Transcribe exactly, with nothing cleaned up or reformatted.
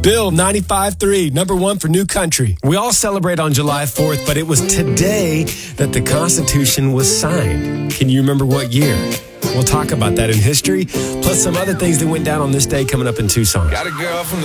Bill, ninety-five three, number one for New Country. We all celebrate on July fourth, but it was today that the Constitution was signed. Can you remember what year? We'll talk about that in history, plus some other things that went down on this day coming up in Tucson. Got a girl from